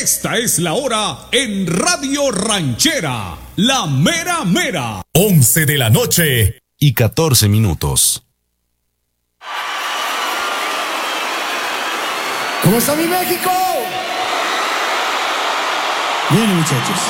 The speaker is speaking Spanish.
Esta es la hora en Radio Ranchera, la mera mera. 11 de la noche y 14 minutos. ¿Cómo está mi México? Bien, muchachos.